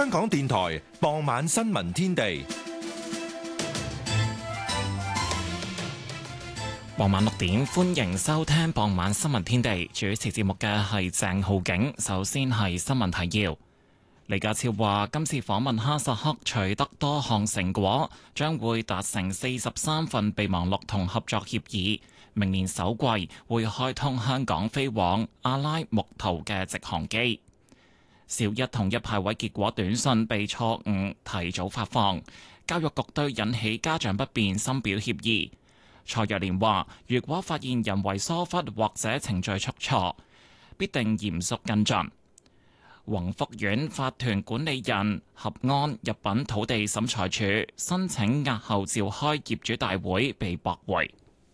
香港電台傍晚新聞天地。 傍晚6點，歡迎收聽傍晚新聞天地。主持節目嘅係鄭浩景。首先係新聞提要。李家超話，今次訪問哈薩克取得多項成果，將會達成43份備忘錄同合作協議。明年首季會開通香港飛往阿拉木圖嘅直航機。小一統一派位結果短信被錯誤提早發放，教育局對引起家長不便深表歉意。蔡若蓮話，如果發現人為疏忽或者程序出錯，必定嚴肅跟進。宏福苑法團管理人合安入稟土地審裁處申請押後召開業主大會被駁回。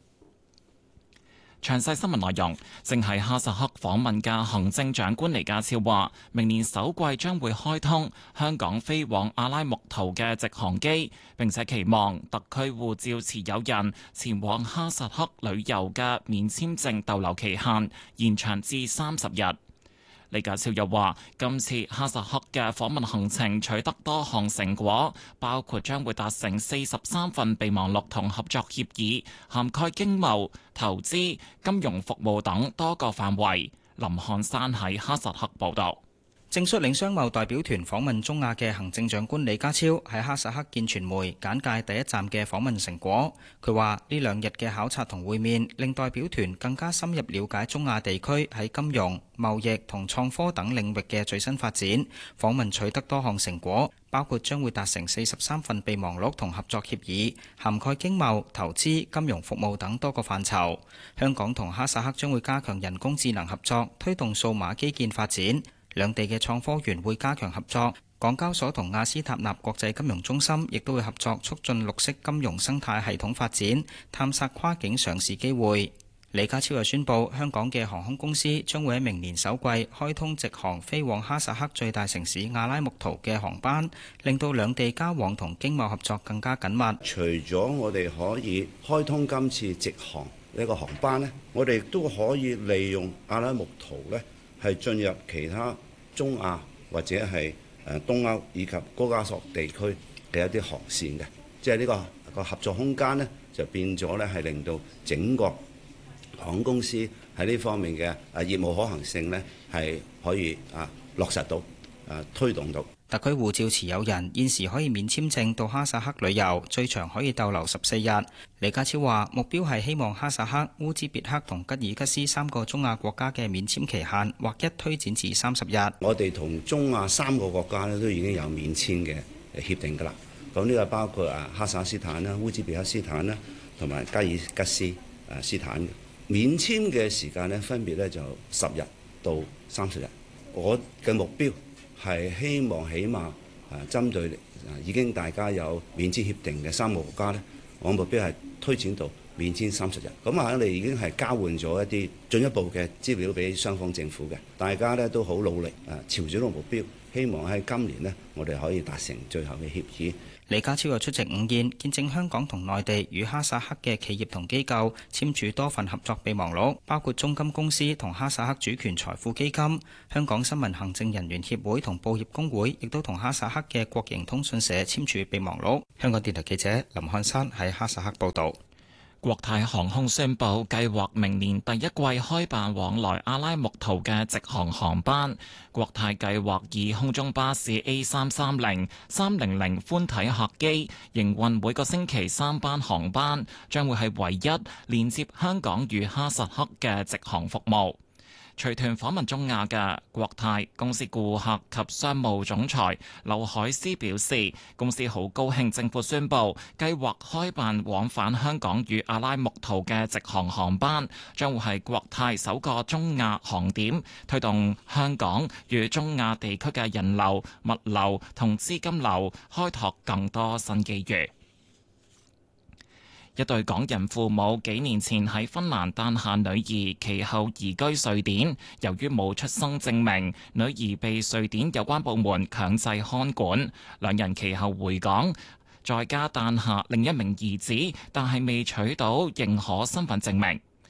詳細新聞內容，正係哈薩克訪問嘅行政長官李家超話，明年首季將會開通香港飛往阿拉木圖嘅直航機，並且期望特區護照持有人前往哈薩克旅遊嘅免簽證逗留期限延長至30日。李家超又話，今次哈薩克嘅訪問行程取得多項成果，包括將會達成43份備忘錄同合作協議，涵蓋經貿、投資、金融服務等多個範圍。林漢山喺哈薩克報道。 正率領商貿代表團訪問中亞嘅行政長官李家超喺哈薩克見傳媒簡介第一站嘅訪問成果。佢話呢2日嘅考察同會面，令代表團更加深入了解中亞地區喺金融、貿易同創科等領域嘅最新發展。訪問取得多項成果，包括將會達成43份備忘錄同合作協議，涵蓋經貿、投資、金融服務等多個範疇。香港同哈薩克將會加強人工智能合作，推動數碼基建發展。兩地嘅創科園會加強合作，港交所同亞斯塔納國際金融中心亦都會合作，促進綠色金融生態系統發展，探索跨境上市機會。李家超又宣布，香港嘅航空公司將會喺明年首季開通直航飛往哈薩克最大城市阿拉木圖嘅航班，令到兩地交往同經貿合作更加緊密。 除咗我哋可以開通今次直航呢個航班呢，我哋亦都可以利用阿拉木圖呢係進入其他中亞或者係東歐以及高加索地區嘅一啲航線嘅，即係呢個合作空間呢，就變咗呢係令到整個航空公司喺呢方面嘅業務可行性呢係可以落實到推動到。 特區護照持有人現時可以免簽證到哈薩克旅遊，最長可以逗留14日。李家超話，目標係希望哈薩克、烏茲別克同吉爾吉斯3個中亞國家嘅免簽期限劃一推展至30日。 我哋同中亞3個國家呢都已經有免簽嘅協定㗎啦。咁呢個包括哈薩克斯坦啦、烏茲別克斯坦啦，同埋吉爾吉斯斯坦嘅免簽嘅時間呢，分別呢就10日到30日。我嘅目標係希望起碼針對已經大家有免簽協定嘅3個國家呢，我目標係推展到免簽30日。咁我哋已經係交換咗一啲進一步嘅資料俾雙方政府嘅，大家呢都好努力朝住呢個目標，希望喺今年呢，我哋可以達成最後嘅協議。 李家超又出席午宴，見證香港同內地與哈薩克嘅企業同機構簽署多份合作備忘錄，包括中金公司同哈薩克主權財富基金。香港新聞行政人員協會同報業工會亦都同哈薩克嘅國營通訊社簽署備忘錄。香港電台記者林漢山喺哈薩克報導。 國泰航空宣布計劃明年第一季開辦往來阿拉木圖嘅直航航班。國泰計劃以空中巴士 A330、300寬體客機營運每個星期3班航班，將會係唯一連接香港與哈薩克嘅直航服務。隨團訪問中亞嘅國泰公司顧客及商務總裁劉海思表示，公司好高興政府宣布計劃開辦往返香港與阿拉木圖嘅直航航班，將會係國泰首個中亞航點，推動香港與中亞地區嘅人流、物流同資金流開拓更多新機遇。一對港人父母幾年前喺芬蘭誕下女兒，其後移居瑞典。由於冇出生證明，女兒被瑞典有關部門強制看管。兩人其後回港，在家誕下另一名兒子，但係未取到認可身份證明。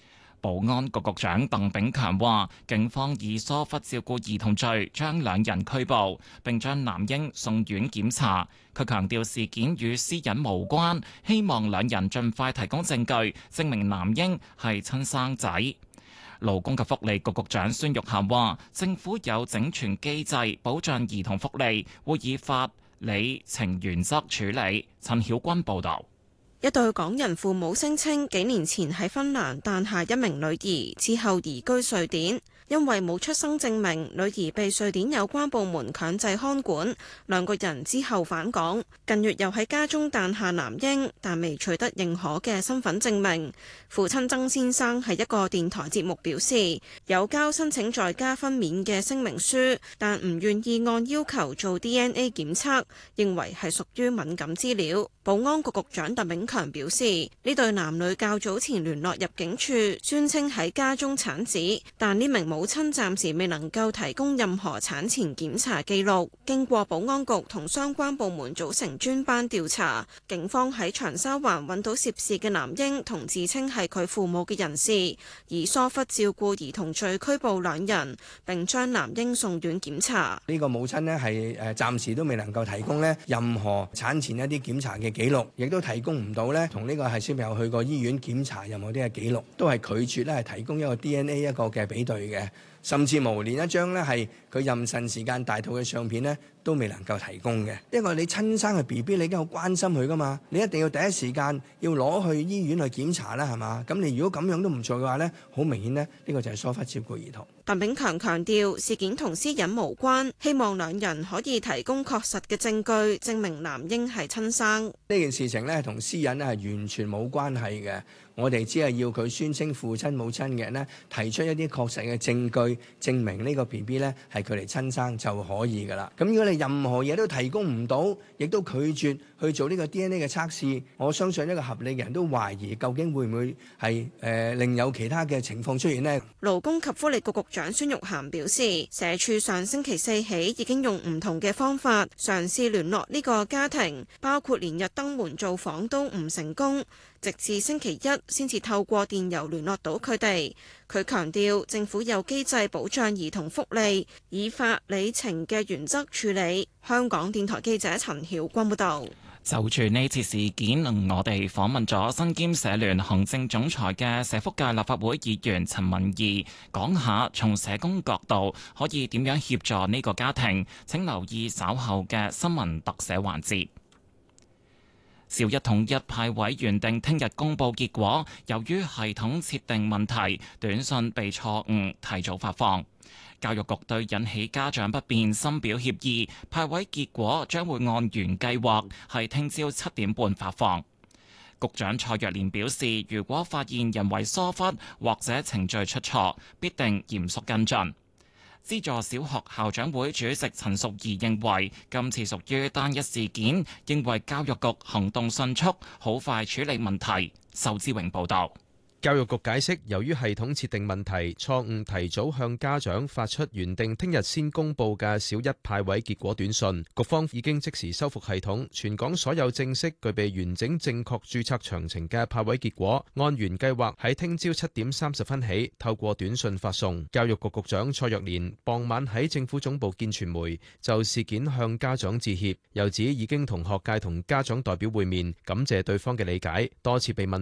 保安局局長鄧炳強話，警方以疏忽照顧兒童罪將兩人拘捕，並將男嬰送院檢查。佢強調事件與私隱無關，希望兩人盡快提供證據，證明男嬰係親生仔。勞工及福利局局長孫玉菡話，政府有整全機制保障兒童福利，會以法理情原則處理。陳曉君報導。 一對港人父母聲稱，幾年前喺芬蘭誕下一名女兒，之後移居瑞典。因為冇出生證明，女兒被瑞典有關部門強制看管，兩個人之後返港。近月又喺家中誕下男嬰，但未取得認可嘅身份證明。父親曾先生喺一個電台節目表示，有交申請在家分娩嘅聲明書，但唔願意按要求做 DNA 檢測，認為係屬於敏感資料。保安局局長鄧炳強表示，呢對男女較早前聯絡入境處，宣稱喺家中產子，但呢名母親暫時未能夠提供任何產前檢查記錄。經過保安局同相關部門組成專班調查，警方喺長沙灣揾到涉事嘅男嬰同自稱係佢父母嘅人士，以疏忽照顧兒童罪拘捕兩人，並將男嬰送院檢查。 呢個母親呢係暫時都未能夠提供呢任何產前一啲檢查嘅記錄，亦都提供唔到呢同呢個係小朋友去過醫院檢查任何啲嘅記錄，都係拒絕咧係提供一個 DNA 一個嘅比對嘅。甚至無連一張呢係佢妊娠時間大肚嘅相片呢都未能夠提供嘅。因為你親生嘅 BB， 你已經好關心佢噶嘛，你一定要第一時間要攞去醫院去檢查啦，係嘛？咁你如果咁樣都唔做嘅話呢，好明顯呢，呢個就係疏忽照顧兒童。 鄧炳強強調事件同私隱無關，希望兩人可以提供確實嘅證據，證明男嬰係親生。 呢件事情呢，同私隱呢係完全冇關係嘅。我哋只係要佢宣稱父親母親嘅人呢，提出一啲確實嘅證據，證明呢個 BB 呢係佢哋親生就可以㗎啦。咁如果你任何嘢都提供唔到，亦都拒絕去做呢個 DNA 嘅測試，我相信一個合理嘅人都懷疑究竟會唔會係另有其他嘅情況出現呢？ 勞工及福利局局長孫玉菡表示，社署上星期四起已經用唔同嘅方法嘗試聯絡呢個家庭，包括連日登門造訪都唔成功。直至星期一先至透過電郵聯絡到佢哋。佢強調政府有機制保障兒童福利，以法理情嘅原則處理。香港電台記者陳曉君報導。 就住呢次事件，我哋訪問咗身兼社聯行政總裁嘅社福界立法會議員陳文義，講下從社工角度可以點樣協助呢個家庭。請留意稍後嘅新聞特寫環節。小一統一派位原定聽日公佈結果，由於系統設定問題，短信被錯誤提早發放。教育局對引起家長不便深表歉意，派位結果將會按原計劃係聽朝7點半發放。局長蔡若蓮表示，如果發現人為疏忽或者程序出錯，必定嚴肅跟進。資助小學校長會主席陳淑儀認為今次屬於單一事件，認為教育局行動迅速，好快處理問題。仇志榮報導。 教育局解釋，由於系統設定問題，錯誤提早向家長發出原定聽日先公佈嘅小一派位結果短信，局方已經即時修復系統，全港所有正式具備完整正確註冊詳情嘅派位結果，按原計劃喺聽朝7點30分起透過短信發送。教育局局長蔡若蓮傍晚喺政府總部見傳媒，就事件向家長致歉，又指已經同學界同家長代表會面，感謝對方嘅理解，多次被問